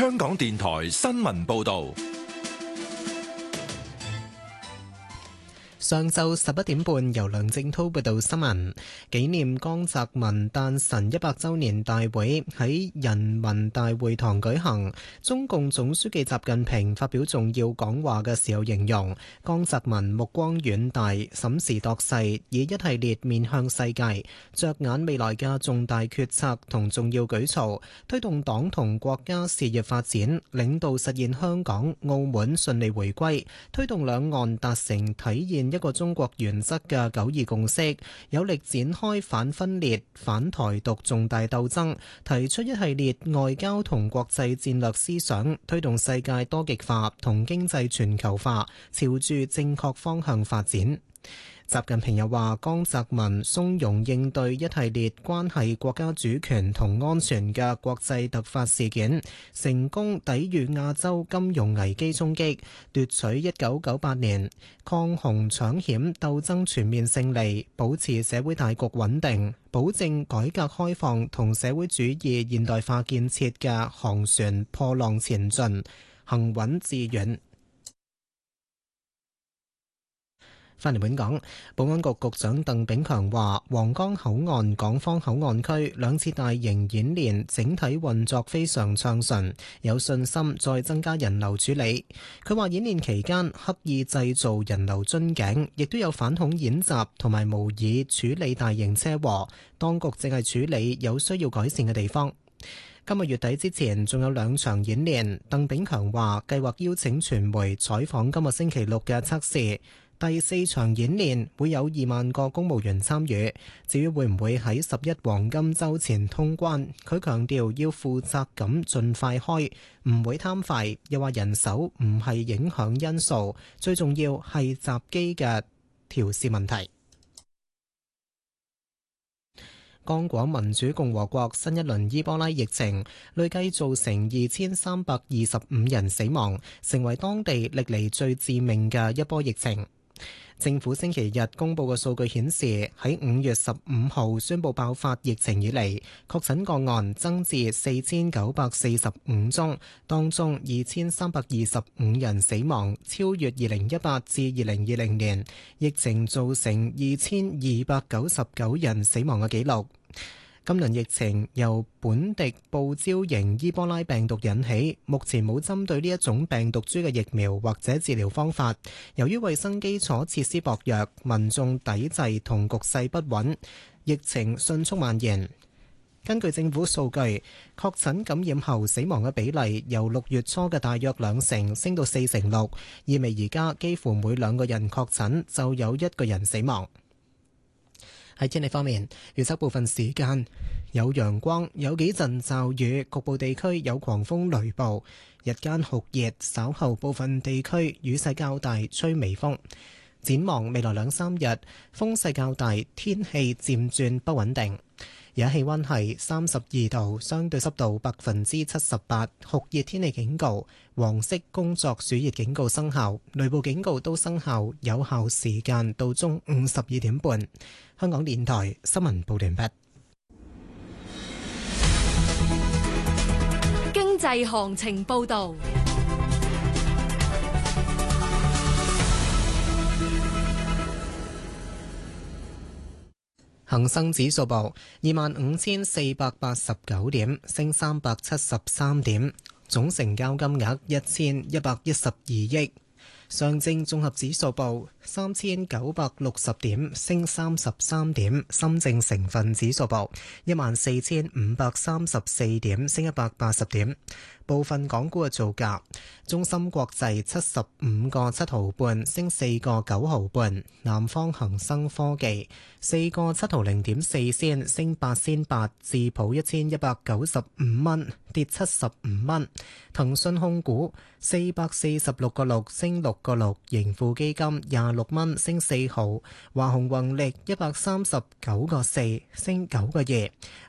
香港電台新聞報道。 上晝11點半，由梁正滔報道新聞。紀念江澤民誕辰100週年大會喺人民大會堂舉行。中共總書記習近平發表重要講話嘅時候形容，江澤民目光遠大，審時度勢，以一系列面向世界、着眼未來嘅重大決策同重要舉措，推動黨同國家事業發展，領導實現香港、澳門順利回歸，推動兩岸達成體現一個中國原則嘅九二共識，有力展開反分裂、反台獨重大鬥爭，提出一系列外交同國際戰略思想，推動世界多極化同經濟全球化朝住正確方向發展。習近平又話，江澤民從容應對一系列關係國家主權同安全嘅國際突發事件，成功抵禦亞洲金融危機衝擊，奪取1998年抗洪搶險鬥爭全面勝利，保持社會大局穩定，保證改革開放同社會主義現代化建設嘅航船破浪前進，行穩致遠。返嚟本港，保安局局長鄧炳強話，皇崗口岸港方口岸區兩次大型演練整體運作非常暢順，有信心再增加人流處理。佢話演練期間刻意製造人流樽頸，亦都有反恐演習同埋模擬處理大型車禍，當局正係處理有需要改善嘅地方。今個月底之前仲有2場演練，鄧炳強話計劃邀請傳媒採訪今個星期六嘅測試。第4場演練會有2萬個公務員參與，至於會唔會喺11黃金週前通關，佢強調要負責咁盡快開，唔會貪快，又話人手唔係影響因素，最重要係閘機嘅調試問題。剛果民主共和國新一輪伊波拉疫情累計造成2325人死亡，成為當地歷嚟最致命嘅一波疫情。政府星期日公布嘅數據顯示，喺5月15號宣布爆發疫情以嚟，確診個案增至4945宗，當中2325人死亡，超越2018至2020年疫情造成2299人死亡嘅紀錄。今輪疫情由本地報招型伊波拉病毒引起，目前冇針對呢一種病毒株嘅疫苗或者治療方法。由於衛生基礎設施薄弱，民眾抵制同局勢不穩，疫情迅速蔓延。根據政府數據，確診感染後死亡嘅比例由6月初嘅大約20%升到46%，意味而家幾乎每2個人確診就有1個人死亡。喺天氣方面，預測部分時間有陽光，有幾陣驟雨，局部地區有狂風雷暴，日間酷熱，稍後部分地區雨勢較大，吹微風。展望未來2-3日，風勢較大，天氣漸轉不穩定。而家氣溫係32度，相對濕度78%，酷熱天氣警告、黃色工作暑熱警告生效，雷暴警告都生效，有效時間到中午12點半。香港電台新聞報道完畢。 經濟行情報道。 恒生指數報25,489點，升373點，總成交金額1112億。上證綜合指數報3960點，升33點。深證成分指數報14,534點，升180點。部分港股嘅造價：中芯國際75個7毫半，升4個9毫半；南方恒生科技4個7毫0.4仙，升8仙8，至普1195蚊，跌75蚊；騰訊控股446個6，升6個6；盈富基金26蚊，升4毫；華虹宏力139個4，升9個2；